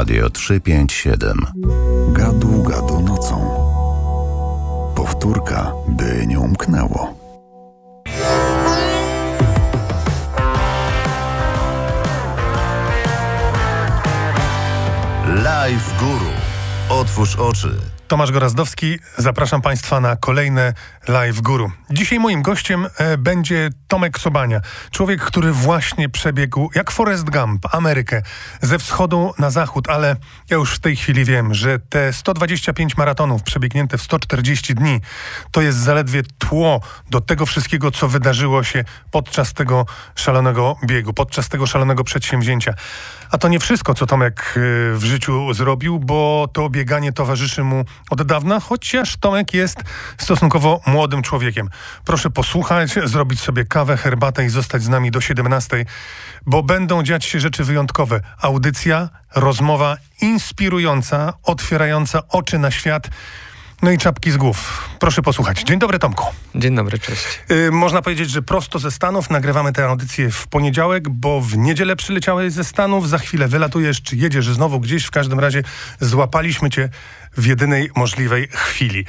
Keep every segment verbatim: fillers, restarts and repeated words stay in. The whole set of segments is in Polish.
Radio trzysta pięćdziesiąt siedem. Gadu, gadu nocą. Powtórka, by nie umknęło. Live Guru. Otwórz oczy. Tomasz Gorazdowski, zapraszam Państwa na kolejne Live Guru. Dzisiaj moim gościem e, będzie Tomek Sobania. Człowiek, który właśnie przebiegł, jak Forrest Gump, Amerykę ze wschodu na zachód, ale ja już w tej chwili wiem, że te sto dwadzieścia pięć maratonów przebiegnięte w sto czterdzieści dni to jest zaledwie tło do tego wszystkiego, co wydarzyło się podczas tego szalonego biegu, podczas tego szalonego przedsięwzięcia. A to nie wszystko, co Tomek e, w życiu zrobił, bo to bieganie towarzyszy mu od dawna, chociaż Tomek jest stosunkowo młodym człowiekiem. Proszę posłuchać, zrobić sobie kawę, herbatę i zostać z nami do siedemnastej, bo będą dziać się rzeczy wyjątkowe. Audycja, rozmowa inspirująca, otwierająca oczy na świat, no i czapki z głów. Proszę posłuchać. Dzień dobry, Tomku. Dzień dobry, cześć. Yy, można powiedzieć, że prosto ze Stanów nagrywamy tę audycję w poniedziałek, bo w niedzielę przyleciałeś ze Stanów, za chwilę wylatujesz, czy jedziesz znowu gdzieś, w każdym razie złapaliśmy cię w jedynej możliwej chwili.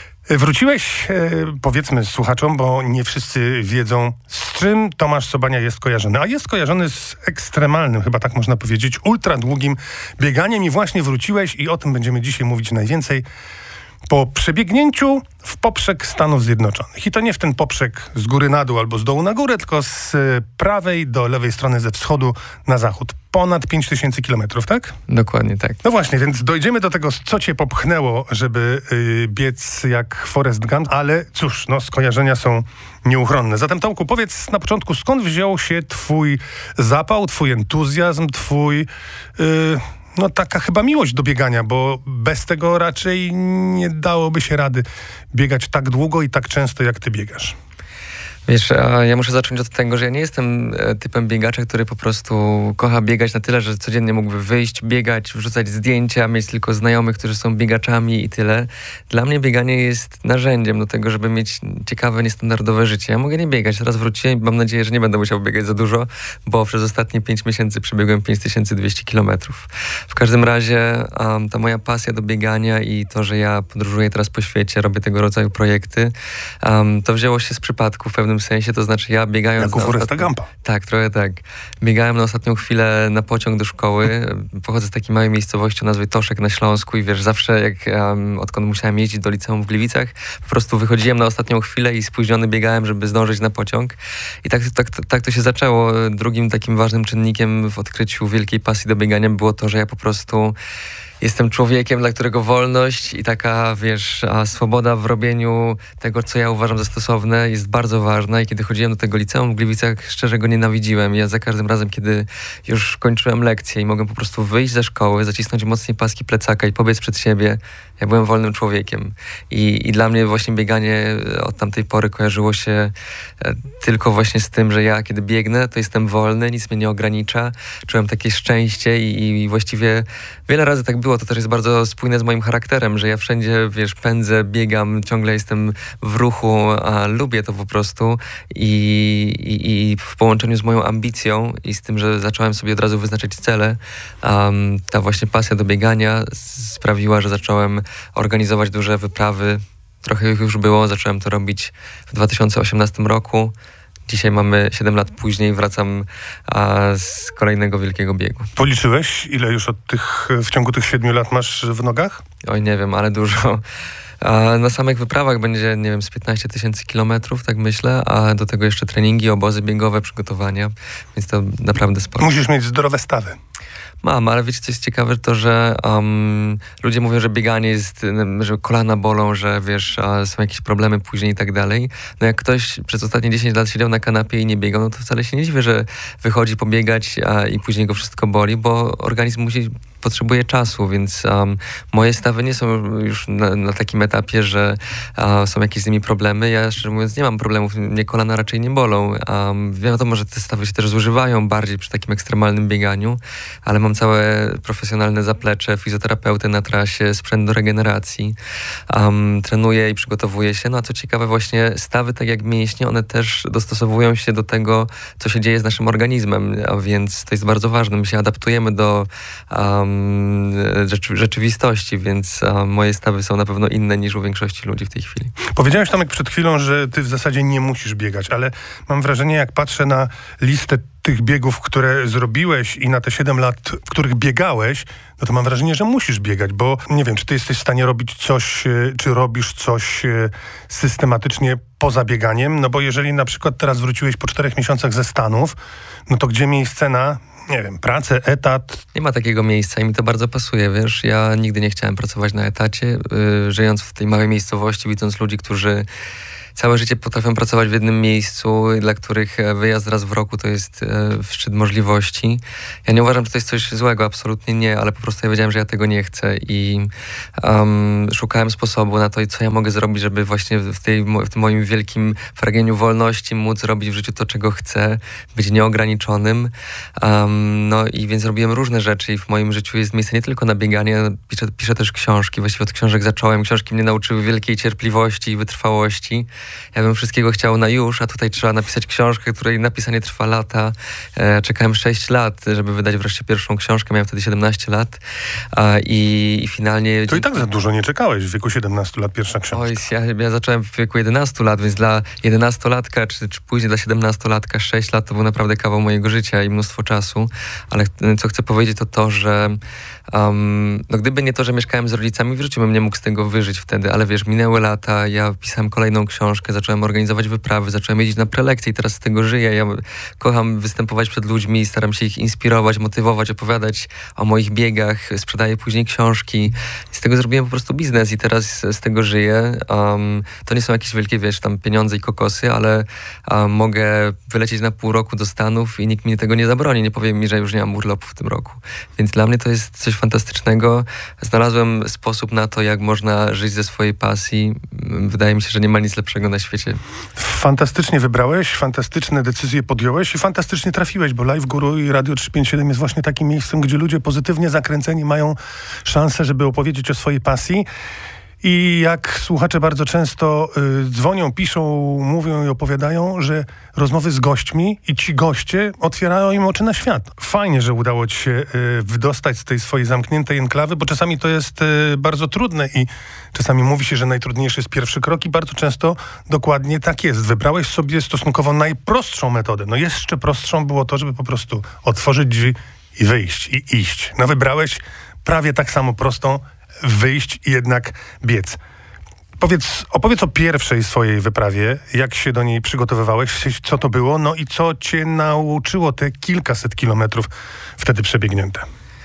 Wróciłeś, e, powiedzmy słuchaczom, bo nie wszyscy wiedzą, z czym Tomasz Sobania jest kojarzony. A jest kojarzony z ekstremalnym, chyba tak można powiedzieć, ultra długim bieganiem i właśnie wróciłeś i o tym będziemy dzisiaj mówić najwięcej. Po przebiegnięciu w poprzek Stanów Zjednoczonych. I to nie w ten poprzek z góry na dół albo z dołu na górę, tylko z prawej do lewej strony, ze wschodu na zachód. Ponad pięć tysięcy kilometrów, tak? Dokładnie tak. No właśnie, więc dojdziemy do tego, co cię popchnęło, żeby yy, biec jak Forrest Gump, ale cóż, no skojarzenia są nieuchronne. Zatem, Tomku, powiedz na początku, skąd wziął się twój zapał, twój entuzjazm, twój... Yy, No taka chyba miłość do biegania, bo bez tego raczej nie dałoby się rady biegać tak długo i tak często, jak ty biegasz. Wiesz, ja muszę zacząć od tego, że ja nie jestem typem biegacza, który po prostu kocha biegać na tyle, że codziennie mógłby wyjść, biegać, wrzucać zdjęcia, mieć tylko znajomych, którzy są biegaczami i tyle. Dla mnie bieganie jest narzędziem do tego, żeby mieć ciekawe, niestandardowe życie. Ja mogę nie biegać, teraz wróciłem i mam nadzieję, że nie będę musiał biegać za dużo, bo przez ostatnie pięć miesięcy przebiegłem pięć tysięcy dwieście kilometrów. W każdym razie um, ta moja pasja do biegania i to, że ja podróżuję teraz po świecie, robię tego rodzaju projekty, um, to wzięło się z przypadku w pewnym sensie, to znaczy ja biegając... Jak u Forresta Gumpa. Tak, trochę tak. Biegałem na ostatnią chwilę na pociąg do szkoły. Pochodzę z takiej małej miejscowości o nazwie Toszek na Śląsku i wiesz, zawsze jak um, odkąd musiałem jeździć do liceum w Gliwicach, po prostu wychodziłem na ostatnią chwilę i spóźniony biegałem, żeby zdążyć na pociąg. I tak, tak, tak to się zaczęło. Drugim takim ważnym czynnikiem w odkryciu wielkiej pasji do biegania było to, że ja po prostu jestem człowiekiem, dla którego wolność i taka, wiesz, a swoboda w robieniu tego, co ja uważam za stosowne, jest bardzo ważna. I kiedy chodziłem do tego liceum w Gliwicach, szczerze go nienawidziłem. Ja za każdym razem, kiedy już kończyłem lekcję i mogłem po prostu wyjść ze szkoły, zacisnąć mocniej paski plecaka i pobiec przed siebie, ja byłem wolnym człowiekiem. I, i dla mnie właśnie bieganie od tamtej pory kojarzyło się e, tylko właśnie z tym, że ja kiedy biegnę, to jestem wolny, nic mnie nie ogranicza. Czułem takie szczęście i, i właściwie wiele razy tak było. To też jest bardzo spójne z moim charakterem, że ja wszędzie, wiesz, pędzę, biegam, ciągle jestem w ruchu, a lubię to po prostu. I, i, i w połączeniu z moją ambicją i z tym, że zacząłem sobie od razu wyznaczać cele, um, ta właśnie pasja do biegania sprawiła, że zacząłem organizować duże wyprawy. Trochę ich już było, zacząłem to robić w dwa tysiące osiemnastym roku. Dzisiaj mamy siedem lat później, wracam a, z kolejnego wielkiego biegu. Policzyłeś, ile już od tych, w ciągu tych siedmiu lat masz w nogach? Oj, nie wiem, ale dużo. A na samych wyprawach będzie, nie wiem, z piętnaście tysięcy kilometrów, tak myślę, a do tego jeszcze treningi, obozy biegowe, przygotowania, więc to naprawdę sporo. Musisz mieć zdrowe stawy. Mam, ale wiecie, co jest ciekawe, to że um, ludzie mówią, że bieganie jest, że kolana bolą, że wiesz, są jakieś problemy później i tak dalej. No jak ktoś przez ostatnie dziesięć lat siedział na kanapie i nie biegał, no to wcale się nie dziwię, że wychodzi pobiegać a, i później go wszystko boli, bo organizm musi potrzebuje czasu, więc um, moje stawy nie są już na, na takim etapie, że uh, są jakieś z nimi problemy. Ja szczerze mówiąc nie mam problemów, mnie kolana raczej nie bolą. Um, wiadomo, że te stawy się też zużywają bardziej przy takim ekstremalnym bieganiu, ale mam całe profesjonalne zaplecze, fizjoterapeutę na trasie, sprzęt do regeneracji. Um, trenuję i przygotowuję się. No a co ciekawe, właśnie stawy, tak jak mięśnie, one też dostosowują się do tego, co się dzieje z naszym organizmem, a więc to jest bardzo ważne. My się adaptujemy do um, um, rzeczy, rzeczywistości, więc um, moje stawy są na pewno inne niż u większości ludzi w tej chwili. Powiedziałeś, Tomek, przed chwilą, że ty w zasadzie nie musisz biegać, ale mam wrażenie, jak patrzę na listę tych biegów, które zrobiłeś i na te siedem lat, w których biegałeś, no to mam wrażenie, że musisz biegać, bo nie wiem, czy ty jesteś w stanie robić coś, czy robisz coś systematycznie poza bieganiem, no bo jeżeli na przykład teraz wróciłeś po czterech miesiącach ze Stanów, no to gdzie miejsce na, nie wiem, pracę, etat? Nie ma takiego miejsca i mi to bardzo pasuje, wiesz, ja nigdy nie chciałem pracować na etacie, yy, żyjąc w tej małej miejscowości, widząc ludzi, którzy całe życie potrafią pracować w jednym miejscu, dla których wyjazd raz w roku to jest e, szczyt możliwości. Ja nie uważam, że to jest coś złego, absolutnie nie, ale po prostu ja wiedziałem, że ja tego nie chcę i um, szukałem sposobu na to, co ja mogę zrobić, żeby właśnie w, tej, w tym moim wielkim pragnieniu wolności móc robić w życiu to, czego chcę, być nieograniczonym. Um, no i więc robiłem różne rzeczy i w moim życiu jest miejsce nie tylko na bieganie, piszę, piszę też książki, właściwie od książek zacząłem. Książki mnie nauczyły wielkiej cierpliwości i wytrwałości. Ja bym wszystkiego chciał na już, a tutaj trzeba napisać książkę, której napisanie trwa lata. E, czekałem sześć lat, żeby wydać wreszcie pierwszą książkę. Miałem wtedy siedemnaście lat a, i, i finalnie... To i tak za dużo nie czekałeś w wieku siedemnastu lat pierwsza książka. Oj, ja, ja zacząłem w wieku jedenastu lat, więc dla jedenastolatka, czy, czy później dla siedemnastolatka, sześć lat to był naprawdę kawał mojego życia i mnóstwo czasu. Ale co chcę powiedzieć to to, że um, no gdyby nie to, że mieszkałem z rodzicami, w życiu bym nie mógł z tego wyżyć wtedy, ale wiesz, minęły lata, ja pisałem kolejną książkę, zacząłem organizować wyprawy, zacząłem jeździć na prelekcje i teraz z tego żyję. Ja kocham występować przed ludźmi, staram się ich inspirować, motywować, opowiadać o moich biegach, sprzedaję później książki. Z tego zrobiłem po prostu biznes i teraz z tego żyję. Um, to nie są jakieś wielkie, wiesz, tam pieniądze i kokosy, ale um, mogę wylecieć na pół roku do Stanów i nikt mi tego nie zabroni. Nie powie mi, że już nie mam urlopu w tym roku. Więc dla mnie to jest coś fantastycznego. Znalazłem sposób na to, jak można żyć ze swojej pasji. Wydaje mi się, że nie ma nic lepszego na świecie. Fantastycznie wybrałeś, fantastyczne decyzje podjąłeś i fantastycznie trafiłeś, bo Live Guru i Radio trzysta pięćdziesiąt siedem jest właśnie takim miejscem, gdzie ludzie pozytywnie zakręceni mają szansę, żeby opowiedzieć o swojej pasji. I jak słuchacze bardzo często y, dzwonią, piszą, mówią i opowiadają, że rozmowy z gośćmi i ci goście otwierają im oczy na świat. Fajnie, że udało ci się y, wydostać z tej swojej zamkniętej enklawy, bo czasami to jest y, bardzo trudne i czasami mówi się, że najtrudniejszy jest pierwszy krok i bardzo często dokładnie tak jest. Wybrałeś sobie stosunkowo najprostszą metodę. No jeszcze prostszą było to, żeby po prostu otworzyć drzwi i wyjść i iść. No wybrałeś prawie tak samo prostą, wyjść i jednak biec. Powiedz, opowiedz o pierwszej swojej wyprawie, jak się do niej przygotowywałeś, co to było, no i co cię nauczyło te kilkaset kilometrów wtedy przebiegnięte.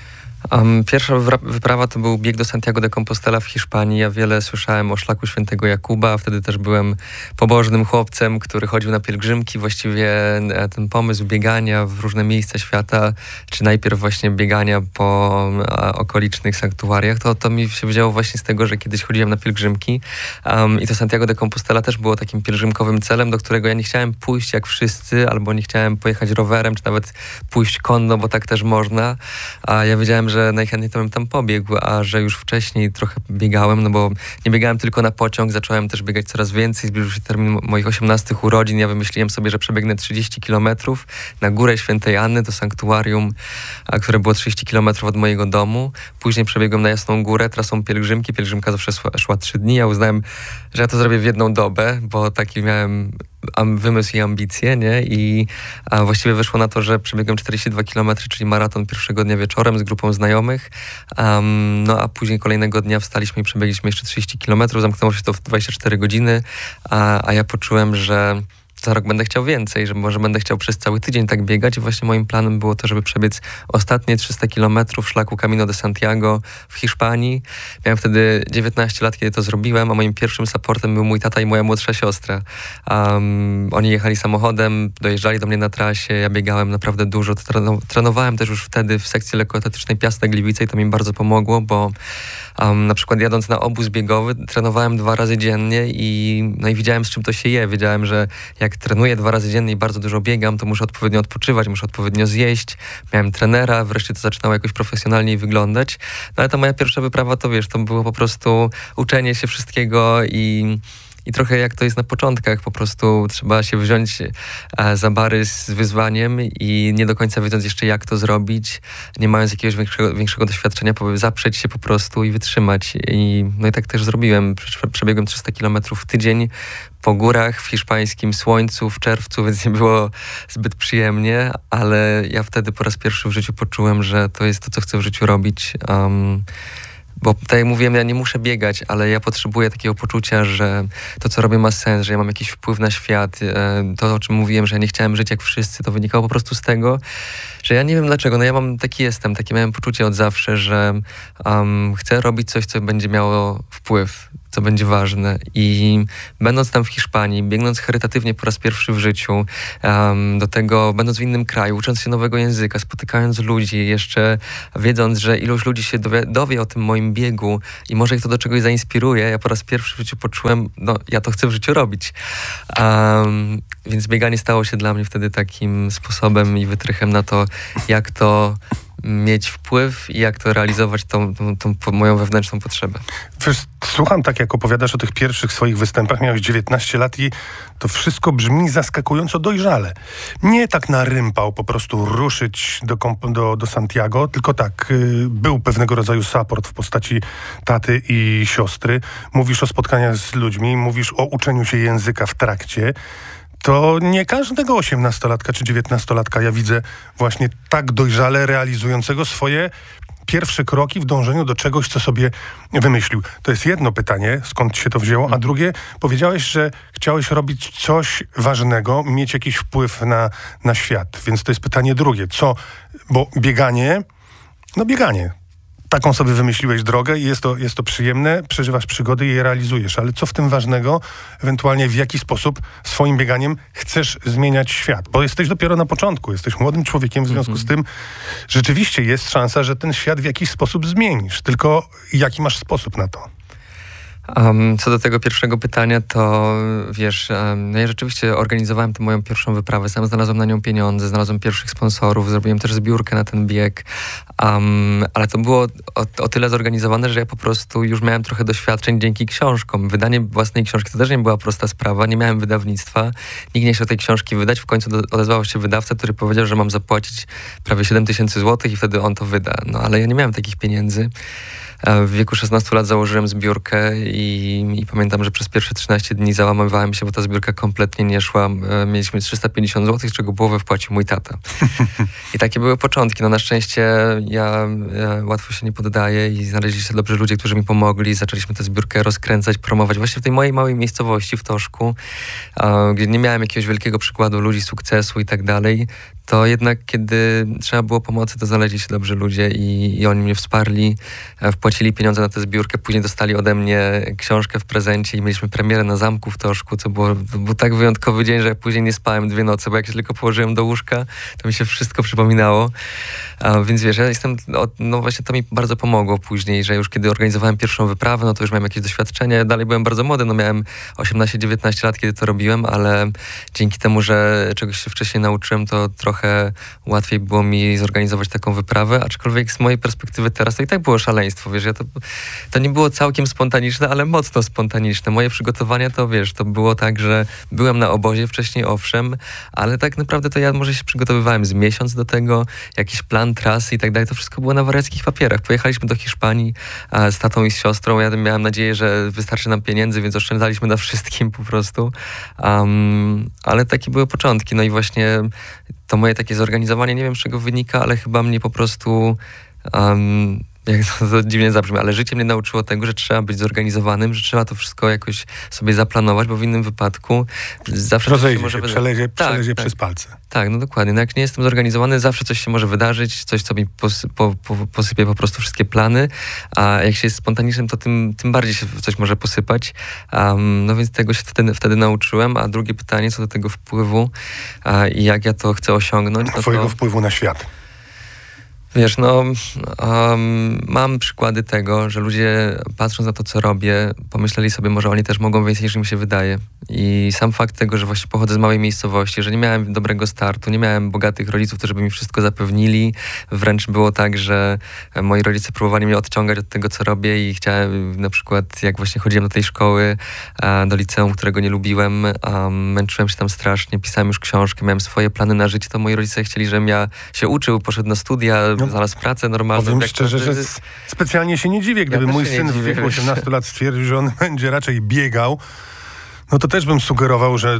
Um, pierwsza wyprawa to był bieg do Santiago de Compostela w Hiszpanii. Ja wiele słyszałem o szlaku świętego Jakuba. Wtedy też byłem pobożnym chłopcem, który chodził na pielgrzymki. Właściwie ten pomysł biegania w różne miejsca świata, czy najpierw właśnie biegania po a, okolicznych sanktuariach, to, to mi się wzięło właśnie z tego, że kiedyś chodziłem na pielgrzymki um, i to Santiago de Compostela też było takim pielgrzymkowym celem, do którego ja nie chciałem pójść jak wszyscy, albo nie chciałem pojechać rowerem, czy nawet pójść konno, bo tak też można. A ja wiedziałem, że że najchętniej to bym tam pobiegł, a że już wcześniej trochę biegałem, no bo nie biegałem tylko na pociąg, zacząłem też biegać coraz więcej, zbliżył się termin moich osiemnastych urodzin, ja wymyśliłem sobie, że przebiegnę trzydzieści kilometrów na Górę Świętej Anny do sanktuarium, a, które było trzydzieści kilometrów od mojego domu. Później przebiegłem na Jasną Górę, trasą pielgrzymki, pielgrzymka zawsze szła, szła trzy dni, ja uznałem, że ja to zrobię w jedną dobę, bo taki miałem wymysł i ambicje, nie? I a właściwie wyszło na to, że przebiegłem czterdzieści dwa kilometry, czyli maraton pierwszego dnia wieczorem z grupą znajomych. Um, no a później kolejnego dnia wstaliśmy i przebiegliśmy jeszcze trzydzieści kilometrów. Zamknęło się to w dwadzieścia cztery godziny, a, a ja poczułem, że za rok będę chciał więcej, że może będę chciał przez cały tydzień tak biegać i właśnie moim planem było to, żeby przebiec ostatnie trzysta kilometrów szlaku Camino de Santiago w Hiszpanii. Miałem wtedy dziewiętnaście lat, kiedy to zrobiłem, a moim pierwszym supportem był mój tata i moja młodsza siostra. Um, oni jechali samochodem, dojeżdżali do mnie na trasie, ja biegałem naprawdę dużo. Trenowałem też już wtedy w sekcji lekkoatletycznej Piasta Gliwice i to mi bardzo pomogło, bo um, na przykład jadąc na obóz biegowy trenowałem dwa razy dziennie i, no i widziałem, z czym to się je. Wiedziałem, że jak trenuję dwa razy dziennie i bardzo dużo biegam, to muszę odpowiednio odpoczywać, muszę odpowiednio zjeść. Miałem trenera, wreszcie to zaczynało jakoś profesjonalniej wyglądać. No ale ta moja pierwsza wyprawa, to wiesz, to było po prostu uczenie się wszystkiego i I trochę jak to jest na początkach, po prostu trzeba się wziąć e, za bary z wyzwaniem i nie do końca wiedząc jeszcze jak to zrobić, nie mając jakiegoś większego, większego doświadczenia, zaprzeć się po prostu i wytrzymać. I, no i tak też zrobiłem. Przebiegłem trzysta kilometrów w tydzień po górach, w hiszpańskim słońcu, w czerwcu, więc nie było zbyt przyjemnie, ale ja wtedy po raz pierwszy w życiu poczułem, że to jest to, co chcę w życiu robić. Um, Bo tak jak mówiłem, ja nie muszę biegać, ale ja potrzebuję takiego poczucia, że to, co robię, ma sens, że ja mam jakiś wpływ na świat. To, o czym mówiłem, że ja nie chciałem żyć jak wszyscy, to wynikało po prostu z tego, że ja nie wiem dlaczego. No ja mam, taki jestem, takie miałem poczucie od zawsze, że um, chcę robić coś, co będzie miało wpływ, co będzie ważne. I będąc tam w Hiszpanii, biegnąc charytatywnie po raz pierwszy w życiu, um, do tego będąc w innym kraju, ucząc się nowego języka, spotykając ludzi, jeszcze wiedząc, że ilość ludzi się dowie, dowie o tym moim biegu i może ich to do czegoś zainspiruje, ja po raz pierwszy w życiu poczułem, no ja to chcę w życiu robić. Um, więc bieganie stało się dla mnie wtedy takim sposobem i wytrychem na to, jak to mieć wpływ i jak to realizować tą, tą, tą, tą moją wewnętrzną potrzebę. Wiesz, słucham tak, jak opowiadasz o tych pierwszych swoich występach. Miałeś dziewiętnaście lat i to wszystko brzmi zaskakująco dojrzale. Nie tak na rympał po prostu ruszyć do, do, do Santiago, tylko tak, y, był pewnego rodzaju support w postaci taty i siostry. Mówisz o spotkaniach z ludźmi, mówisz o uczeniu się języka w trakcie. To nie każdego osiemnastolatka czy dziewiętnastolatka ja widzę właśnie tak dojrzale realizującego swoje pierwsze kroki w dążeniu do czegoś, co sobie wymyślił. To jest jedno pytanie, skąd się to wzięło, a drugie, powiedziałeś, że chciałeś robić coś ważnego, mieć jakiś wpływ na, na świat. Więc to jest pytanie drugie. Co? Bo bieganie, no bieganie. Taką sobie wymyśliłeś drogę i jest to, jest to przyjemne, przeżywasz przygody i je realizujesz. Ale co w tym ważnego, ewentualnie w jaki sposób swoim bieganiem chcesz zmieniać świat? Bo jesteś dopiero na początku, jesteś młodym człowiekiem, w związku mm-hmm. z tym rzeczywiście jest szansa, że ten świat w jakiś sposób zmienisz. Tylko jaki masz sposób na to? Um, co do tego pierwszego pytania, to wiesz, um, no ja rzeczywiście organizowałem tę moją pierwszą wyprawę, sam znalazłem na nią pieniądze, znalazłem pierwszych sponsorów, zrobiłem też zbiórkę na ten bieg, um, ale to było o, o tyle zorganizowane, że ja po prostu już miałem trochę doświadczeń dzięki książkom. Wydanie własnej książki to też nie była prosta sprawa, nie miałem wydawnictwa, nikt nie chciał tej książki wydać, w końcu do, odezwał się wydawca, który powiedział, że mam zapłacić prawie siedem tysięcy złotych i wtedy on to wyda. No ale ja nie miałem takich pieniędzy. W wieku szesnastu lat założyłem zbiórkę i, i pamiętam, że przez pierwsze trzynaście dni załamywałem się, bo ta zbiórka kompletnie nie szła. Mieliśmy trzysta pięćdziesiąt złotych, z czego połowę wpłacił mój tata. I takie były początki. No na szczęście ja, ja łatwo się nie poddaję i znaleźli się dobrzy ludzie, którzy mi pomogli. Zaczęliśmy tę zbiórkę rozkręcać, promować właśnie w tej mojej małej miejscowości w Toszku, gdzie nie miałem jakiegoś wielkiego przykładu ludzi, sukcesu i tak dalej. To jednak, kiedy trzeba było pomocy, to znaleźli się dobrzy ludzie i, i oni mnie wsparli, wpłacili pieniądze na tę zbiórkę, później dostali ode mnie książkę w prezencie i mieliśmy premierę na zamku w Toszku, co było, to był tak wyjątkowy dzień, że ja później nie spałem dwie noce, bo jak się tylko położyłem do łóżka, to mi się wszystko przypominało. A, więc wiesz, ja jestem, no, no właśnie to mi bardzo pomogło później, że już kiedy organizowałem pierwszą wyprawę, no to już miałem jakieś doświadczenia, ja dalej byłem bardzo młody, no miałem osiemnaście dziewiętnaście lat, kiedy to robiłem, ale dzięki temu, że czegoś się wcześniej nauczyłem, to trochę trochę łatwiej było mi zorganizować taką wyprawę, aczkolwiek z mojej perspektywy teraz to i tak było szaleństwo, wiesz, ja to, to nie było całkiem spontaniczne, ale mocno spontaniczne. Moje przygotowania to, wiesz, to było tak, że byłem na obozie wcześniej, owszem, ale tak naprawdę to ja może się przygotowywałem z miesiąc do tego, jakiś plan trasy i tak dalej, to wszystko było na wariackich papierach. Pojechaliśmy do Hiszpanii a, z tatą i z siostrą, ja miałem nadzieję, że wystarczy nam pieniędzy, więc oszczędzaliśmy na wszystkim po prostu, um, ale takie były początki, no i właśnie to moje takie zorganizowanie, nie wiem z czego wynika, ale chyba mnie po prostu, um, jak to, to dziwnie zabrzmi, ale życie mnie nauczyło tego, że trzeba być zorganizowanym, że trzeba to wszystko jakoś sobie zaplanować, bo w innym wypadku zawsze Rozejdzie coś się może się, wydarzyć. przelezie, tak, przelezie tak. przez palce. Tak, no dokładnie. No jak nie jestem zorganizowany, zawsze coś się może wydarzyć, coś, co mi posy, po, po, posypie po prostu wszystkie plany, a jak się jest spontanicznym, to tym, tym bardziej się coś może posypać. Um, no więc tego się wtedy, wtedy nauczyłem. A drugie pytanie, co do tego wpływu a, i jak ja to chcę osiągnąć. No Twojego to, wpływu na świat. Wiesz, no um, mam przykłady tego, że ludzie patrząc na to, co robię, pomyśleli sobie, może oni też mogą więcej niż im się wydaje. I sam fakt tego, że właśnie pochodzę z małej miejscowości, że nie miałem dobrego startu, nie miałem bogatych rodziców, którzy by mi wszystko zapewnili. Wręcz było tak, że moi rodzice próbowali mnie odciągać od tego, co robię i chciałem na przykład, jak właśnie chodziłem do tej szkoły, do liceum, którego nie lubiłem, um, męczyłem się tam strasznie, pisałem już książkę, miałem swoje plany na życie, to moi rodzice chcieli, żebym ja się uczył, poszedł na studia, no, znalazł pracę normalną. Powiem szczerze, że specjalnie się nie dziwię, gdyby ja mój syn w wieku osiemnastu lat stwierdził, że on będzie raczej biegał, no to też bym sugerował, że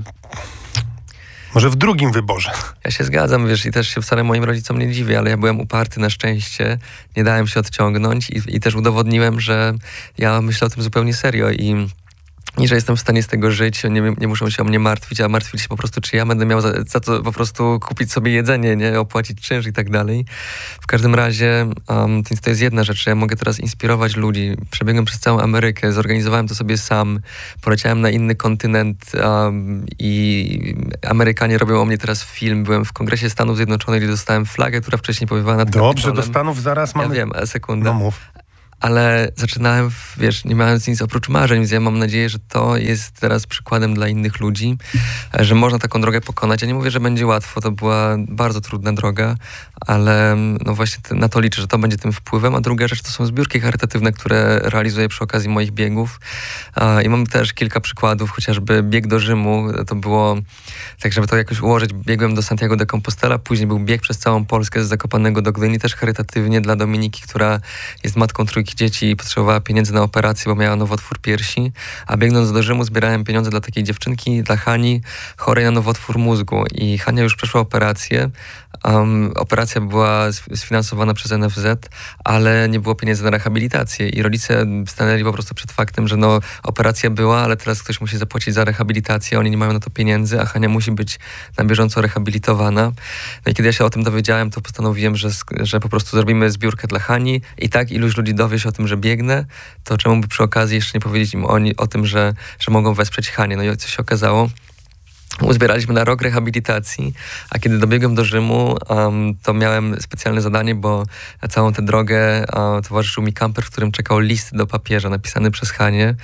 może w drugim wyborze. Ja się zgadzam, wiesz, i też się wcale moim rodzicom nie dziwię, ale ja byłem uparty na szczęście, nie dałem się odciągnąć i, i też udowodniłem, że ja myślę o tym zupełnie serio i I że jestem w stanie z tego żyć, nie, nie muszą się o mnie martwić, a martwić się po prostu, czy ja będę miał za, za to po prostu kupić sobie jedzenie, nie, opłacić czynsz i tak dalej. W każdym razie um, to, to jest jedna rzecz, ja mogę teraz inspirować ludzi. Przebiegłem przez całą Amerykę, zorganizowałem to sobie sam, poleciałem na inny kontynent um, i Amerykanie robią o mnie teraz film. Byłem w Kongresie Stanów Zjednoczonych, gdzie dostałem flagę, która wcześniej powiewała nad Dobrze, Kapitolem. do Stanów zaraz mamy... Ja wiem, sekundę. No mów. Ale zaczynałem, wiesz, nie mając nic oprócz marzeń, więc ja mam nadzieję, że to jest teraz przykładem dla innych ludzi, że można taką drogę pokonać. Ja nie mówię, że będzie łatwo, to była bardzo trudna droga, ale no właśnie na to liczę, że to będzie tym wpływem. A druga rzecz to są zbiórki charytatywne, które realizuję przy okazji moich biegów. I mam też kilka przykładów, chociażby bieg do Rzymu, to było, tak żeby to jakoś ułożyć, biegłem do Santiago de Compostela, później był bieg przez całą Polskę z Zakopanego do Gdyni, też charytatywnie dla Dominiki, która jest matką trójki dzieci i potrzebowała pieniędzy na operację, bo miała nowotwór piersi, a biegnąc do Rzymu zbierałem pieniądze dla takiej dziewczynki, dla Hani, chorej na nowotwór mózgu i Hania już przeszła operację. Um, operacja była sfinansowana przez N F Z, ale nie było pieniędzy na rehabilitację i rodzice stanęli po prostu przed faktem, że no operacja była, ale teraz ktoś musi zapłacić za rehabilitację, oni nie mają na to pieniędzy, a Hania musi być na bieżąco rehabilitowana. No i kiedy ja się o tym dowiedziałem, to postanowiłem, że, że po prostu zrobimy zbiórkę dla Hani i tak iluś ludzi dowie się o tym, że biegnę, to czemu by przy okazji jeszcze nie powiedzieć im oni o tym, że, że mogą wesprzeć Hanię. No i co się okazało? Uzbieraliśmy na rok rehabilitacji, a kiedy dobiegłem do Rzymu, um, to miałem specjalne zadanie, bo na całą tę drogę um, towarzyszył mi kamper, w którym czekał list do papieża napisany przez Hanię,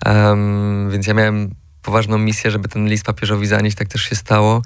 um, więc ja miałem poważną misję, żeby ten list papieżowi zanieść, tak też się stało.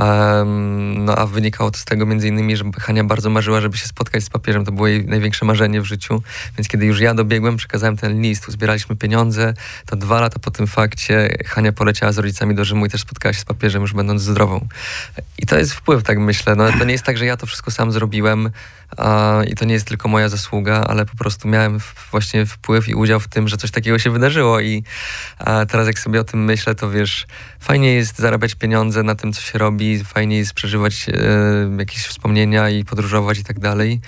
Um, no a wynikało to z tego między innymi, że Hania bardzo marzyła, żeby się spotkać z papieżem. To było jej największe marzenie w życiu. Więc kiedy już ja dobiegłem, przekazałem ten list, uzbieraliśmy pieniądze, to dwa lata po tym fakcie Hania poleciała z rodzicami do Rzymu i też spotkała się z papieżem, już będąc zdrową. I to jest wpływ, tak myślę. No, to nie jest tak, że ja to wszystko sam zrobiłem a, i to nie jest tylko moja zasługa, ale po prostu miałem w, właśnie wpływ i udział w tym, że coś takiego się wydarzyło i a teraz jak sobie o tym myślę, to wiesz, fajnie jest zarabiać pieniądze na tym, co się robi, fajnie jest przeżywać e, jakieś wspomnienia i podróżować i tak dalej,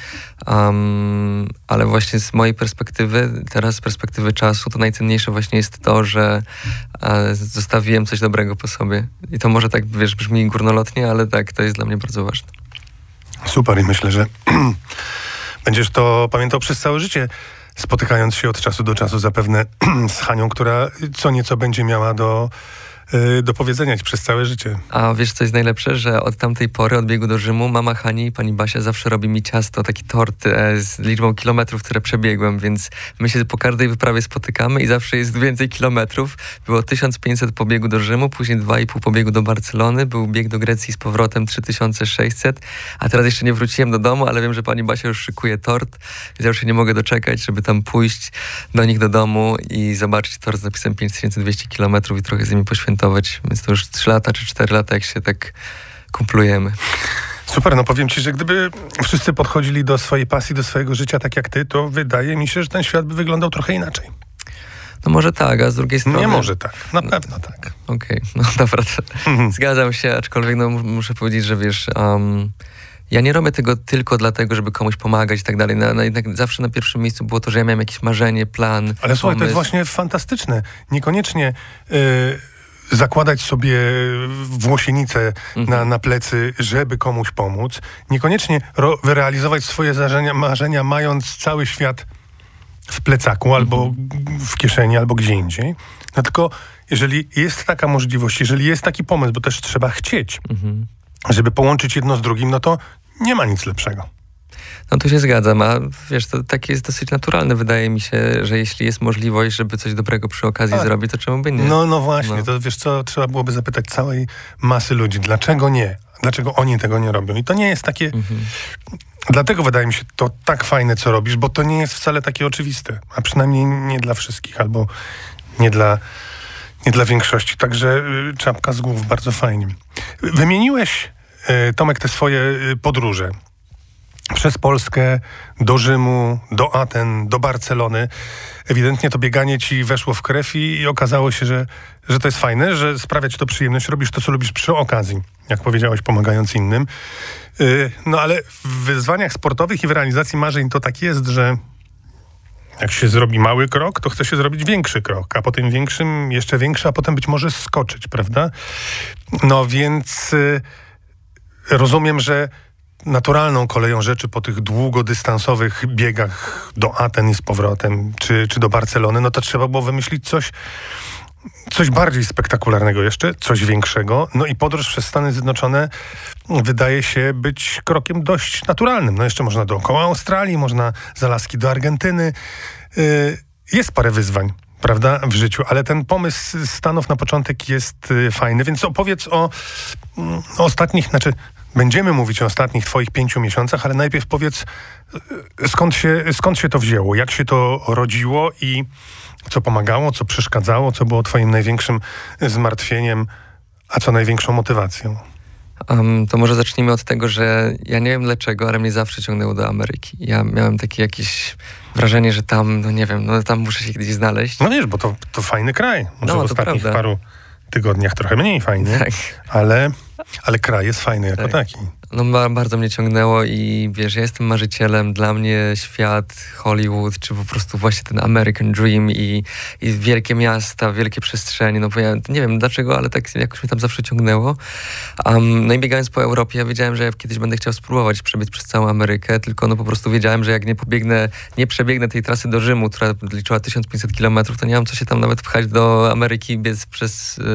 um, ale właśnie z mojej perspektywy, teraz z perspektywy czasu, to najcenniejsze właśnie jest to, że e, zostawiłem coś dobrego po sobie i to może tak, wiesz, brzmi górnolotnie, ale tak, to jest dla mnie bardzo ważne. Super i myślę, że będziesz to pamiętał przez całe życie, spotykając się od czasu do czasu zapewne z Hanią, która co nieco będzie miała do, yy, do powiedzenia ci przez całe życie. A wiesz, co jest najlepsze? Że od tamtej pory, od biegu do Rzymu, mama Hani, pani Basia zawsze robi mi ciasto, taki tort e, z liczbą kilometrów, które przebiegłem, więc my się po każdej wyprawie spotykamy i zawsze jest więcej kilometrów. Było tysiąc pięćset po biegu do Rzymu, później dwa i pół po biegu do Barcelony, był bieg do Grecji z powrotem trzy tysiące sześćset, a teraz jeszcze nie wróciłem do domu, ale wiem, że pani Basia już szykuje tort, więc ja już się nie mogę doczekać, żeby tam pójść do nich do domu i zobaczyć tort z napisem pięć tysięcy dwieście kilometrów i trochę z nimi poświętować. Więc to już trzy lata czy cztery lata, jak się tak kumplujemy. Super, no powiem ci, że gdyby wszyscy podchodzili do swojej pasji, do swojego życia tak jak ty, to wydaje mi się, że ten świat by wyglądał trochę inaczej. No może tak, a z drugiej strony... Nie może tak, na pewno tak. Okej, okay. No dobra, mhm. Zgadzam się, aczkolwiek no, muszę powiedzieć, że wiesz... Um, ja nie robię tego tylko dlatego, żeby komuś pomagać i tak dalej. Na, na, jednak zawsze na pierwszym miejscu było to, że ja miałem jakieś marzenie, plan, Ale słuchaj, pomysł. to jest właśnie fantastyczne. Niekoniecznie yy, zakładać sobie włosienicę mhm. na, na plecy, żeby komuś pomóc. Niekoniecznie ro, wyrealizować swoje zażenia, marzenia, mając cały świat w plecaku, mhm. albo w kieszeni, albo gdzie indziej. No tylko jeżeli jest taka możliwość, jeżeli jest taki pomysł, bo też trzeba chcieć, mhm. żeby połączyć jedno z drugim, no to nie ma nic lepszego. No tu się zgadzam, a wiesz, to takie jest dosyć naturalne, wydaje mi się, że jeśli jest możliwość, żeby coś dobrego przy okazji tak. zrobić, to czemu by nie? No, no właśnie, no. to wiesz co, trzeba byłoby zapytać całej masy ludzi, dlaczego nie? Dlaczego oni tego nie robią? I to nie jest takie... Mhm. Dlatego wydaje mi się to tak fajne, co robisz, bo to nie jest wcale takie oczywiste, a przynajmniej nie dla wszystkich, albo nie dla, nie dla większości. Także y, czapka z głów, bardzo fajnie. Wymieniłeś, y, Tomek, te swoje y, podróże. Przez Polskę, do Rzymu, do Aten, do Barcelony. Ewidentnie to bieganie ci weszło w krew i, i okazało się, że, że to jest fajne, że sprawia ci to przyjemność. Robisz to, co lubisz przy okazji, jak powiedziałeś, pomagając innym. Yy, no ale w wyzwaniach sportowych i w realizacji marzeń to tak jest, że jak się zrobi mały krok, to chce się zrobić większy krok, a po tym większym jeszcze większy, a potem być może skoczyć, prawda? No więc yy, rozumiem, że naturalną koleją rzeczy po tych długodystansowych biegach do Aten i z powrotem, czy, czy do Barcelony, no to trzeba było wymyślić coś, coś bardziej spektakularnego jeszcze, coś większego. No i podróż przez Stany Zjednoczone wydaje się być krokiem dość naturalnym. No jeszcze można dookoła Australii, można z Alaski do Argentyny. Yy, jest parę wyzwań, prawda, w życiu, ale ten pomysł Stanów na początek jest y, fajny, więc opowiedz o, o ostatnich, znaczy będziemy mówić o ostatnich twoich pięciu miesiącach, ale najpierw powiedz, skąd się, skąd się to wzięło, jak się to rodziło i co pomagało, co przeszkadzało, co było twoim największym zmartwieniem, a co największą motywacją? Um, to może zacznijmy od tego, że ja nie wiem dlaczego, ale mnie zawsze ciągnęło do Ameryki. Ja miałem takie jakieś wrażenie, że tam, no nie wiem, no tam muszę się kiedyś znaleźć. No wiesz, bo to, to fajny kraj. Może no, w ostatnich prawda. paru tygodniach trochę mniej fajny, tak. ale, ale kraj jest fajny jako tak. taki. No bardzo mnie ciągnęło i wiesz, ja jestem marzycielem, dla mnie świat, Hollywood, czy po prostu właśnie ten American Dream i, i wielkie miasta, wielkie przestrzenie, no bo ja nie wiem dlaczego, ale tak jakoś mnie tam zawsze ciągnęło. Um, no i biegając po Europie, ja wiedziałem, że ja kiedyś będę chciał spróbować przebiec przez całą Amerykę, tylko no po prostu wiedziałem, że jak nie pobiegnę, nie przebiegnę tej trasy do Rzymu, która liczyła tysiąc pięćset kilometrów, to nie mam co się tam nawet pchać do Ameryki biec przez y,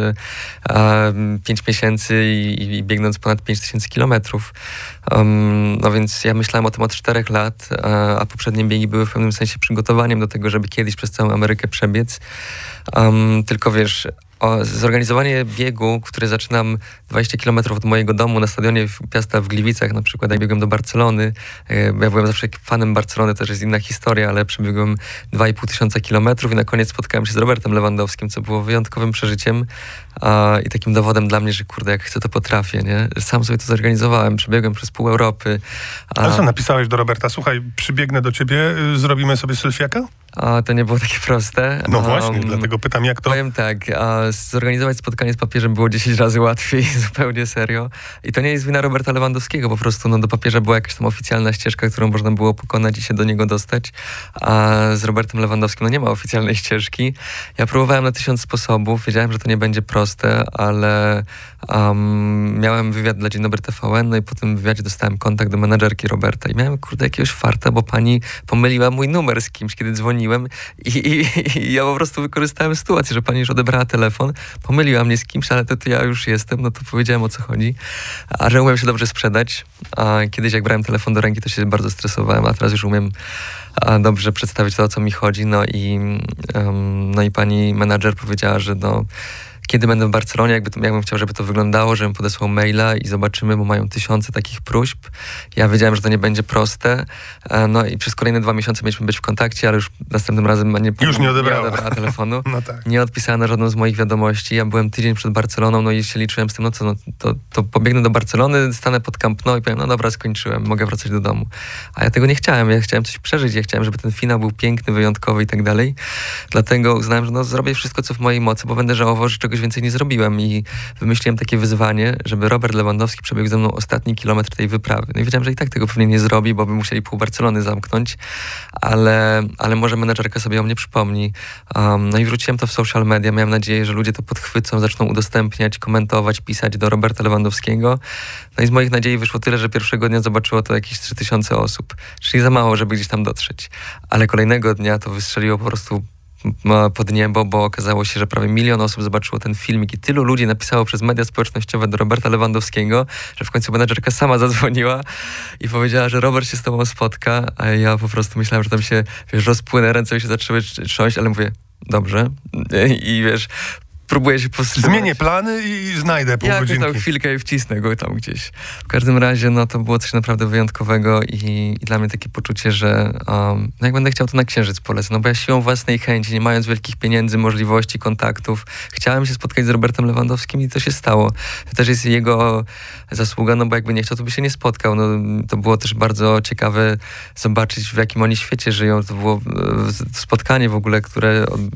y, pięć miesięcy i, i biegnąc ponad pięć tysięcy kilometrów. Um, no więc ja myślałem o tym od czterech lat, a, a poprzednie biegi były w pewnym sensie przygotowaniem do tego, żeby kiedyś przez całą Amerykę przebiec. Um, tylko wiesz, o, zorganizowanie biegu, który zaczynam dwadzieścia kilometrów od mojego domu na stadionie Piasta w Gliwicach, na przykład jak biegłem do Barcelony. Ja byłem zawsze fanem Barcelony, to też jest inna historia, ale przebiegłem dwa i pół tysiąca kilometrów i na koniec spotkałem się z Robertem Lewandowskim, co było wyjątkowym przeżyciem a, i takim dowodem dla mnie, że kurde, jak chcę, to potrafię, nie? Sam sobie to zorganizowałem, przebiegłem przez pół Europy. A... Ale co, napisałeś do Roberta? Słuchaj, przybiegnę do ciebie, zrobimy sobie selfiaka? A to nie było takie proste. No właśnie, um, dlatego pytam, jak to... Powiem tak, a zorganizować spotkanie z papieżem było dziesięć razy łatwiej, zupełnie serio. I to nie jest wina Roberta Lewandowskiego, po prostu no, do papieża była jakaś tam oficjalna ścieżka, którą można było pokonać i się do niego dostać, a z Robertem Lewandowskim no nie ma oficjalnej ścieżki. Ja próbowałem na tysiąc sposobów, wiedziałem, że to nie będzie proste, ale um, miałem wywiad dla Dzień Dobry T V N, no i po tym wywiadzie dostałem kontakt do menadżerki Roberta i miałem, kurde, jakiegoś farta, bo pani pomyliła mój numer z kimś, kiedy dzwoniłem i, i, i ja po prostu wykorzystałem sytuację, że pani już odebrała telefon, pomyliła mnie z kimś, ale to, to ja już jestem, no to powiedziałem, o co chodzi, a że umiem się dobrze sprzedać. A kiedyś jak brałem telefon do ręki, to się bardzo stresowałem, a teraz już umiem a, dobrze przedstawić to, o co mi chodzi, no i, um, no i pani menadżer powiedziała, że no kiedy będę w Barcelonie, jakby to, jakbym chciał, żeby to wyglądało, żebym podesłał maila i zobaczymy, bo mają tysiące takich próśb. Ja wiedziałem, że to nie będzie proste. No i przez kolejne dwa miesiące mieliśmy być w kontakcie, ale już następnym razem nie, już nie odebrała, nie odebrała telefonu. No tak. Nie odpisała na żadną z moich wiadomości. Ja byłem tydzień przed Barceloną, no i się liczyłem z tym, no co, no to, to pobiegnę do Barcelony, stanę pod Camp Nou i powiem, no dobra, skończyłem, mogę wracać do domu. A ja tego nie chciałem, ja chciałem coś przeżyć, ja chciałem, żeby ten finał był piękny, wyjątkowy i tak dalej. Dlatego uznałem, że no zrobię wszystko, co w mojej mocy, bo będę żałował, że czegoś więcej nie zrobiłem i wymyśliłem takie wyzwanie, żeby Robert Lewandowski przebiegł ze mną ostatni kilometr tej wyprawy. No i wiedziałem, że i tak tego pewnie nie zrobi, bo by musieli pół Barcelony zamknąć, ale, ale może menadżerka sobie o mnie przypomni. Um, no i wróciłem to w social media. Miałem nadzieję, że ludzie to podchwycą, zaczną udostępniać, komentować, pisać do Roberta Lewandowskiego. No i z moich nadziei wyszło tyle, że pierwszego dnia zobaczyło to jakieś trzy tysiące osób. Czyli za mało, żeby gdzieś tam dotrzeć. Ale kolejnego dnia to wystrzeliło po prostu pod niebo, bo okazało się, że prawie milion osób zobaczyło ten filmik i tylu ludzi napisało przez media społecznościowe do Roberta Lewandowskiego, że w końcu menadżerka sama zadzwoniła i powiedziała, że Robert się z tobą spotka, a ja po prostu myślałem, że tam się, wiesz, rozpłynę, ręce mi się zaczęły trząść, ale mówię, dobrze. I wiesz, próbuję się powstrzymać. Zmienię plany i znajdę pół ja godzinki. Ja tam chwilkę i wcisnę go tam gdzieś. W każdym razie, no to było coś naprawdę wyjątkowego i, i dla mnie takie poczucie, że um, no jak będę chciał, to na Księżyc polecę. No bo ja siłą własnej chęci, nie mając wielkich pieniędzy, możliwości, kontaktów, chciałem się spotkać z Robertem Lewandowskim i to się stało. To też jest jego zasługa, no bo jakby nie chciał, to by się nie spotkał. No, to było też bardzo ciekawe zobaczyć, w jakim oni świecie żyją. To było e, spotkanie w ogóle, które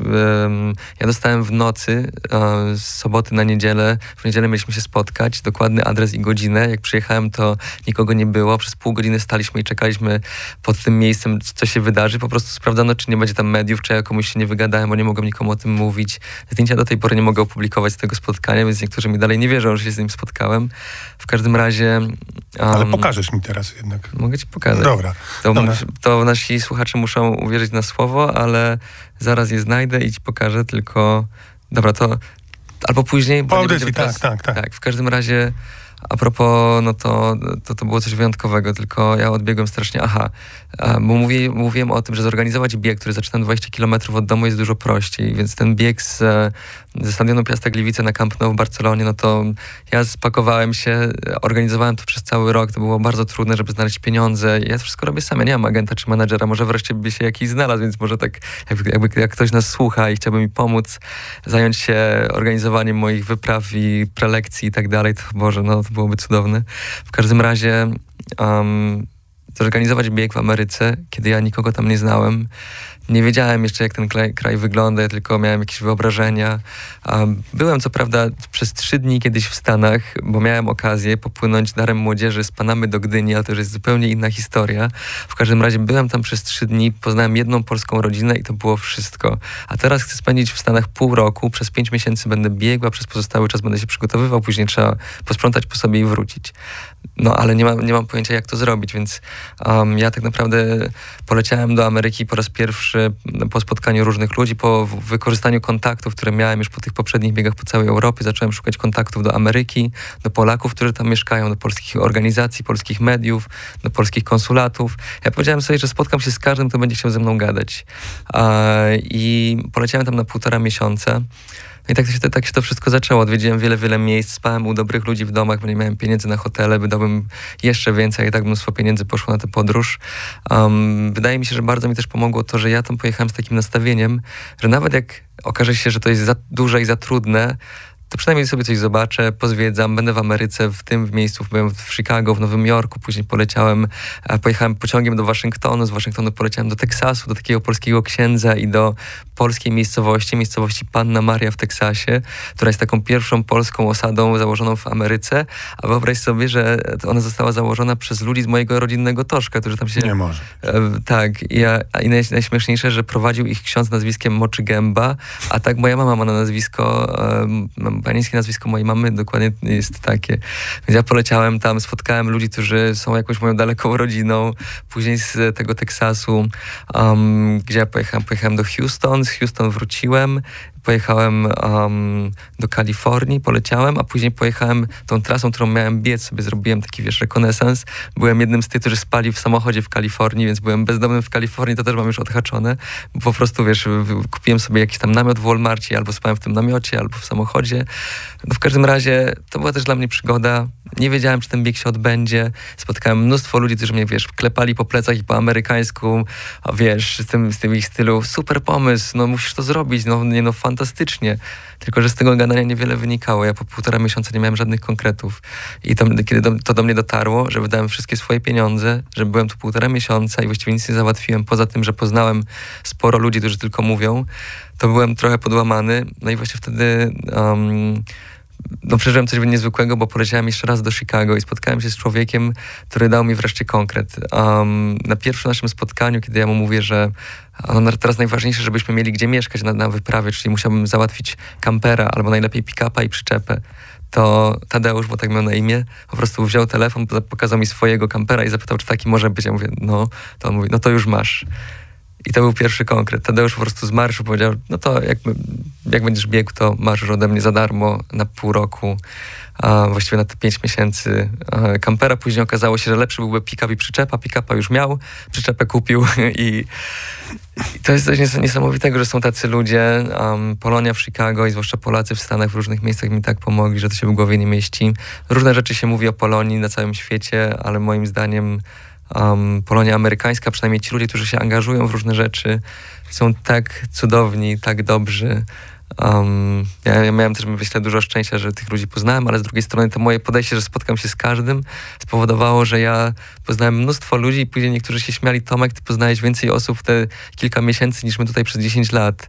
e, ja dostałem w nocy, z soboty na niedzielę. W niedzielę mieliśmy się spotkać, dokładny adres i godzinę. Jak przyjechałem, to nikogo nie było. Przez pół godziny staliśmy i czekaliśmy pod tym miejscem, co się wydarzy. Po prostu sprawdzano, czy nie będzie tam mediów, czy ja komuś się nie wygadałem, bo nie mogłem nikomu o tym mówić. Zdjęcia do tej pory nie mogę opublikować z tego spotkania, więc niektórzy mi dalej nie wierzą, że się z nim spotkałem. W każdym razie... Um, Ale pokażesz mi teraz jednak. Mogę ci pokazać. Dobra. To, Dobra. to nasi słuchacze muszą uwierzyć na słowo, ale zaraz je znajdę i ci pokażę, tylko... Dobra, to albo później... Po audycji, tak, tak, tak. Tak, w każdym razie a propos, no to, to, to było coś wyjątkowego, tylko ja odbiegłem strasznie, aha, bo mówię, mówiłem o tym, że zorganizować bieg, który zaczynam dwadzieścia kilometrów od domu jest dużo prościej, więc ten bieg z, ze stadionu Piasta Gliwice na Camp Nou w Barcelonie, no to ja spakowałem się, organizowałem to przez cały rok, to było bardzo trudne, żeby znaleźć pieniądze. Ja to wszystko robię sam, ja nie mam agenta czy menadżera, może wreszcie by się jakiś znalazł, więc może tak jakby, jakby jak ktoś nas słucha i chciałby mi pomóc zająć się organizowaniem moich wypraw i prelekcji i tak dalej, to Boże, no to byłoby cudowne. W każdym razie um, zorganizować bieg w Ameryce, kiedy ja nikogo tam nie znałem. Nie wiedziałem jeszcze, jak ten kraj, kraj wygląda, tylko miałem jakieś wyobrażenia. Um, byłem co prawda przez trzy dni kiedyś w Stanach, bo miałem okazję popłynąć darem młodzieży z Panamy do Gdyni, ale to już jest zupełnie inna historia. W każdym razie byłem tam przez trzy dni, poznałem jedną polską rodzinę i to było wszystko. A teraz chcę spędzić w Stanach pół roku, przez pięć miesięcy będę biegł, a przez pozostały czas będę się przygotowywał, później trzeba posprzątać po sobie i wrócić. No ale nie mam, nie mam pojęcia, jak to zrobić, więc um, ja tak naprawdę poleciałem do Ameryki po raz pierwszy po spotkaniu różnych ludzi, po wykorzystaniu kontaktów, które miałem już po tych poprzednich biegach po całej Europie. Zacząłem szukać kontaktów do Ameryki, do Polaków, którzy tam mieszkają, do polskich organizacji, polskich mediów, do polskich konsulatów. Ja powiedziałem sobie, że spotkam się z każdym, kto będzie chciał ze mną gadać. I poleciałem tam na półtora miesiąca. I tak się, tak się to wszystko zaczęło. Odwiedziłem wiele, wiele miejsc, spałem u dobrych ludzi w domach, bo nie miałem pieniędzy na hotele, wydałbym jeszcze więcej, i tak mnóstwo pieniędzy poszło na tę podróż. Um, wydaje mi się, że bardzo mi też pomogło to, że ja tam pojechałem z takim nastawieniem, że nawet jak okaże się, że to jest za duże i za trudne, to przynajmniej sobie coś zobaczę, pozwiedzam, będę w Ameryce, w tym w miejscu, byłem w Chicago, w Nowym Jorku, później poleciałem, pojechałem pociągiem do Waszyngtonu, z Waszyngtonu poleciałem do Teksasu, do takiego polskiego księdza i do polskiej miejscowości, miejscowości Panna Maria w Teksasie, która jest taką pierwszą polską osadą założoną w Ameryce, a wyobraź sobie, że ona została założona przez ludzi z mojego rodzinnego Toszka, którzy tam się... Nie może. E, tak, i, ja, i naj, najśmieszniejsze, że prowadził ich ksiądz z nazwiskiem Moczy Gęba, a tak moja mama ma na nazwisko... E, panieńskie nazwisko mojej mamy dokładnie jest takie. Więc ja poleciałem tam, spotkałem ludzi, którzy są jakąś moją daleką rodziną. Później z tego Teksasu, um, gdzie ja pojechałem, pojechałem do Houston, z Houston wróciłem. Pojechałem um, do Kalifornii, poleciałem, a później pojechałem tą trasą, którą miałem biec, sobie zrobiłem taki, wiesz, rekonesans. Byłem jednym z tych, którzy spali w samochodzie w Kalifornii, więc byłem bezdomnym w Kalifornii, to też mam już odhaczone. Bo po prostu, wiesz, kupiłem sobie jakiś tam namiot w Walmarcie, albo spałem w tym namiocie, albo w samochodzie. No w każdym razie to była też dla mnie przygoda. Nie wiedziałem, czy ten bieg się odbędzie. Spotkałem mnóstwo ludzi, którzy mnie, wiesz, klepali po plecach i po amerykańsku, a wiesz, z tym, z tym ich stylu, super pomysł, no musisz to zrobić, no nie no, fantastycznie. Tylko że z tego gadania niewiele wynikało. Ja po półtora miesiąca nie miałem żadnych konkretów. I to, kiedy do, to do mnie dotarło, że wydałem wszystkie swoje pieniądze, że byłem tu półtora miesiąca i właściwie nic nie załatwiłem, poza tym, że poznałem sporo ludzi, którzy tylko mówią, to byłem trochę podłamany. No i właśnie wtedy... Um, No przeżyłem coś niezwykłego, bo poleciałem jeszcze raz do Chicago i spotkałem się z człowiekiem, który dał mi wreszcie konkret. Um, na pierwszym naszym spotkaniu, kiedy ja mu mówię, że no, teraz najważniejsze, żebyśmy mieli gdzie mieszkać na, na wyprawie, czyli musiałbym załatwić kampera albo najlepiej pick-upa i przyczepę, to Tadeusz, bo tak miał na imię, po prostu wziął telefon, pokazał mi swojego kampera i zapytał, czy taki może być. Ja mówię, no, to on mówi, no to już masz. I to był pierwszy konkret. Tadeusz po prostu z marszu powiedział, no to jak, jak będziesz biegł, to masz już ode mnie za darmo na pół roku, a właściwie na te pięć miesięcy a, kampera. Później okazało się, że lepszy byłby pick-up i przyczepa. Pick-upa już miał, przyczepę kupił i, i to jest coś nies- niesamowitego, że są tacy ludzie. Um, Polonia w Chicago i zwłaszcza Polacy w Stanach w różnych miejscach mi tak pomogli, że to się w głowie nie mieści. Różne rzeczy się mówi o Polonii na całym świecie, ale moim zdaniem Um, Polonia amerykańska, przynajmniej ci ludzie, którzy się angażują w różne rzeczy, są tak cudowni, tak dobrzy. Um, ja, ja miałem też, myślę, dużo szczęścia, że tych ludzi poznałem, ale z drugiej strony to moje podejście, że spotkam się z każdym, spowodowało, że ja poznałem mnóstwo ludzi i później niektórzy się śmiali, Tomek, ty poznałeś więcej osób w te kilka miesięcy niż my tutaj przez dziesięć lat.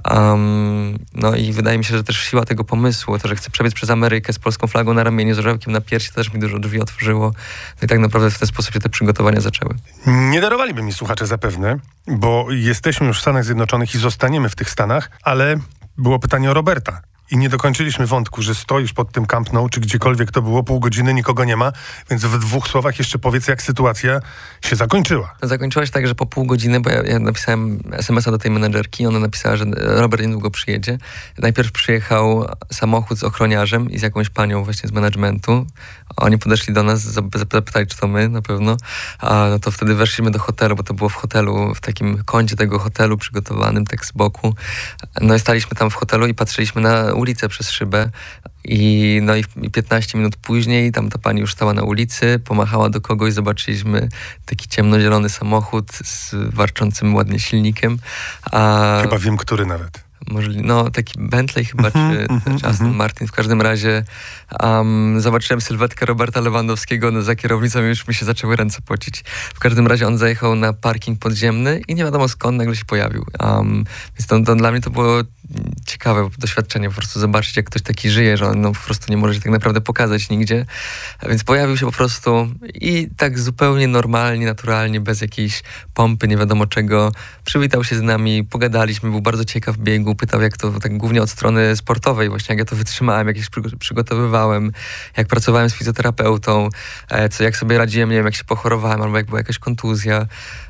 Um, no i wydaje mi się, że też siła tego pomysłu, to, że chcę przebiec przez Amerykę z polską flagą na ramieniu, z orzełkiem na piersi, to też mi dużo drzwi otworzyło. No i tak naprawdę w ten sposób się te przygotowania zaczęły. Nie darowaliby mi słuchacze zapewne, bo jesteśmy już w Stanach Zjednoczonych i zostaniemy w tych Stanach, ale było pytanie o Roberta. I nie dokończyliśmy wątku, że stoisz pod tym Camp Nou, czy gdziekolwiek to było, pół godziny, nikogo nie ma, więc w dwóch słowach jeszcze powiedz, jak sytuacja się zakończyła. No, zakończyła się tak, że po pół godziny, bo ja, ja napisałem es em es a do tej menedżerki, ona napisała, że Robert niedługo przyjedzie. Najpierw przyjechał samochód z ochroniarzem i z jakąś panią właśnie z managementu. Oni podeszli do nas, zapytali, czy to my, na pewno. A no to wtedy weszliśmy do hotelu, bo to było w hotelu, w takim kącie tego hotelu przygotowanym, tak z boku. No i staliśmy tam w hotelu i patrzyliśmy na ulicę przez szybę. I no i piętnaście minut później tam ta pani już stała na ulicy, pomachała do kogoś, zobaczyliśmy taki ciemnozielony samochód z warczącym ładnie silnikiem. A Chyba wiem, który nawet. Możli- no taki Bentley chyba, Mm-hmm, czy, mm-hmm, czy Aston Martin. W każdym razie um, zobaczyłem sylwetkę Roberta Lewandowskiego no, za kierownicą i już mi się zaczęły ręce pocić. W każdym razie on zajechał na parking podziemny i nie wiadomo skąd nagle się pojawił. Um, więc to, to dla mnie to było ciekawe doświadczenie, po prostu zobaczyć, jak ktoś taki żyje, że on no, po prostu nie może się tak naprawdę pokazać nigdzie. A więc pojawił się po prostu i tak zupełnie normalnie, naturalnie, bez jakiejś pompy, nie wiadomo czego. Przywitał się z nami, pogadaliśmy, był bardzo ciekaw biegu, pytał jak to, tak głównie od strony sportowej właśnie, jak ja to wytrzymałem, jak się przygo- przygotowywałem, jak pracowałem z fizjoterapeutą, e, co jak sobie radziłem, nie wiem, jak się pochorowałem, albo jak była jakaś kontuzja.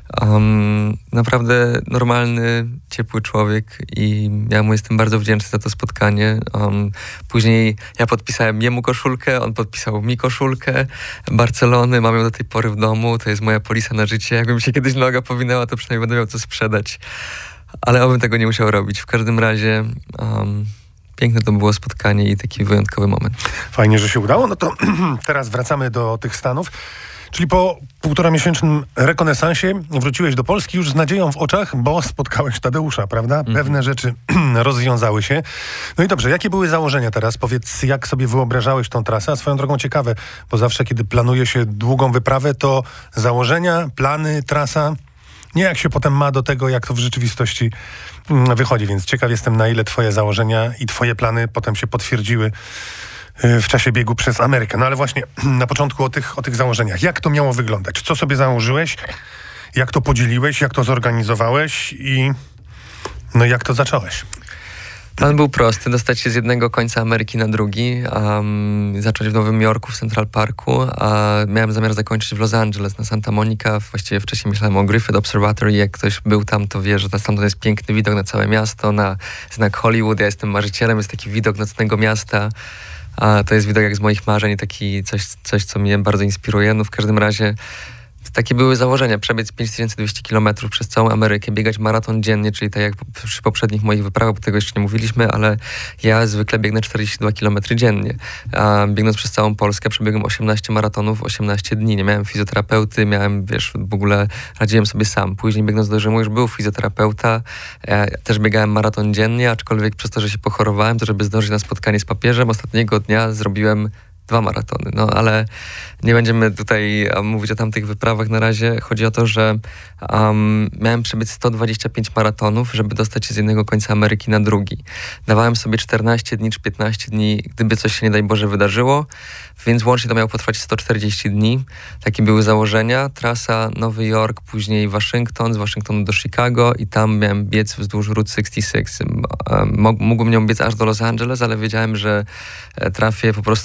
Um, naprawdę normalny, ciepły człowiek i ja mu jestem bardzo wdzięczny za to spotkanie. Um, później ja podpisałem jemu koszulkę, on podpisał mi koszulkę Barcelony, mam ją do tej pory w domu, to jest moja polisa na życie. Jakby mi się kiedyś noga powinęła, to przynajmniej będę miał co sprzedać. Ale obym tego nie musiał robić. W każdym razie um, piękne to było spotkanie i taki wyjątkowy moment. Fajnie, że się udało. No to teraz wracamy do tych Stanów. Czyli po półtora miesięcznym rekonesansie wróciłeś do Polski już z nadzieją w oczach, bo spotkałeś Tadeusza, prawda? Mm. Pewne rzeczy rozwiązały się. No i dobrze, jakie były założenia teraz? Powiedz, jak sobie wyobrażałeś tą trasę? A swoją drogą ciekawe, bo zawsze, kiedy planuje się długą wyprawę, to założenia, plany, trasa, nie jak się potem ma do tego, jak to w rzeczywistości wychodzi. Więc ciekaw jestem, na ile twoje założenia i twoje plany potem się potwierdziły w czasie biegu przez Amerykę. No ale właśnie na początku o tych, o tych założeniach. Jak to miało wyglądać? Co sobie założyłeś? Jak to podzieliłeś? Jak to zorganizowałeś? I no jak to zacząłeś? Plan był prosty, dostać się z jednego końca Ameryki na drugi, um, zacząć w Nowym Jorku, w Central Parku, a miałem zamiar zakończyć w Los Angeles, na Santa Monica. Właściwie wcześniej myślałem o Griffith Observatory, jak ktoś był tam, to wie, że stamtąd jest piękny widok na całe miasto, na znak Hollywood. Ja jestem marzycielem, jest taki widok nocnego miasta. A to jest widok jak z moich marzeń, taki coś, coś, co mnie bardzo inspiruje. No w każdym razie takie były założenia. Przebiec pięć tysięcy dwieście kilometrów przez całą Amerykę, biegać maraton dziennie, czyli tak jak przy poprzednich moich wyprawach, bo tego jeszcze nie mówiliśmy, ale ja zwykle biegnę czterdzieści dwa kilometry dziennie. A biegnąc przez całą Polskę przebiegłem osiemnaście maratonów, osiemnaście dni. Nie miałem fizjoterapeuty, miałem, wiesz, w ogóle radziłem sobie sam. Później biegnąc do Rzymu już był fizjoterapeuta. Ja też biegałem maraton dziennie, aczkolwiek przez to, że się pochorowałem, to żeby zdążyć na spotkanie z papieżem, ostatniego dnia zrobiłem dwa maratony, no ale nie będziemy tutaj um, mówić o tamtych wyprawach na razie. Chodzi o to, że um, miałem przebiec sto dwadzieścia pięć maratonów, żeby dostać się z jednego końca Ameryki na drugi. Dawałem sobie czternaście dni czy piętnaście dni, gdyby coś się nie daj Boże wydarzyło, więc łącznie to miało potrwać sto czterdzieści dni. Takie były założenia. Trasa Nowy Jork, później Waszyngton, z Waszyngtonu do Chicago i tam miałem biec wzdłuż Route sześćdziesiąt sześć. Mógłbym nią biec aż do Los Angeles, ale wiedziałem, że trafię po prostu na górę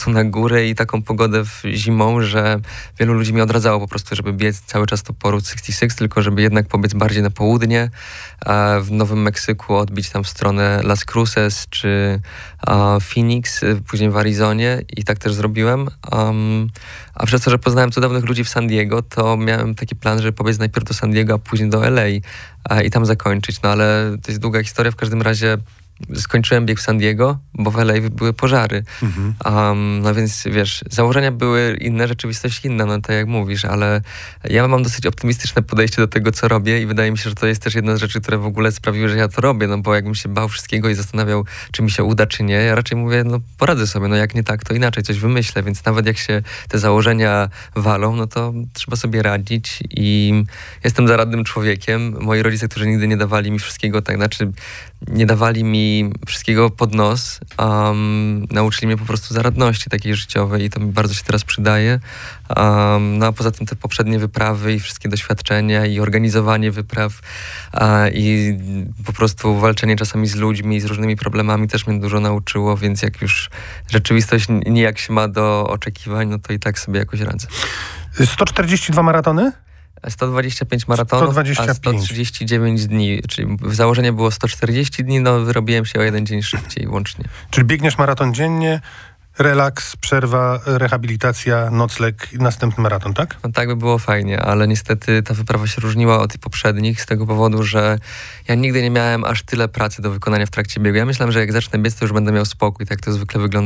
temperaturę i taką pogodę w zimą, że wielu ludzi mi odradzało po prostu, żeby biec cały czas to po Route sześćdziesiąt sześć, tylko żeby jednak pobiec bardziej na południe, a w Nowym Meksyku odbić tam w stronę Las Cruces czy a, Phoenix, później w Arizonie i tak też zrobiłem. Um, a przez to, że poznałem cudownych ludzi w San Diego, to miałem taki plan, żeby pobiec najpierw do San Diego, a później do L A a, i tam zakończyć. No ale to jest długa historia, w każdym razie skończyłem bieg w San Diego, bo w L A były pożary. Mhm. Um, no więc wiesz, założenia były inne, rzeczywistość inna, no tak jak mówisz, ale ja mam dosyć optymistyczne podejście do tego, co robię i wydaje mi się, że to jest też jedna z rzeczy, które w ogóle sprawiły, że ja to robię, no bo jakbym się bał wszystkiego i zastanawiał, czy mi się uda, czy nie, ja raczej mówię, no poradzę sobie, no jak nie tak, to inaczej, coś wymyślę, więc nawet jak się te założenia walą, no to trzeba sobie radzić i jestem zaradnym człowiekiem. Moi rodzice, którzy nigdy nie dawali mi wszystkiego, tak, znaczy nie dawali mi wszystkiego pod nos, um, nauczyli mnie po prostu zaradności takiej życiowej i to mi bardzo się teraz przydaje. Um, no a poza tym te poprzednie wyprawy i wszystkie doświadczenia i organizowanie wypraw uh, i po prostu walczenie czasami z ludźmi, z różnymi problemami też mnie dużo nauczyło, więc jak już rzeczywistość nijak się ma do oczekiwań, no to i tak sobie jakoś radzę. sto czterdzieści dwa maratony? sto dwadzieścia pięć maratonów, sto dwadzieścia pięć. a sto trzydzieści dziewięć dni, czyli założenie było sto czterdzieści dni, no wyrobiłem się o jeden dzień szybciej łącznie. Czyli biegniesz maraton dziennie, relaks, przerwa, rehabilitacja, nocleg i następny maraton, tak? No tak by było fajnie, ale niestety ta wyprawa się różniła od tych poprzednich z tego powodu, że ja nigdy nie miałem aż tyle pracy do wykonania w trakcie biegu. Ja myślałem, że jak zacznę biec, to już będę miał spokój, tak to zwykle wygląda.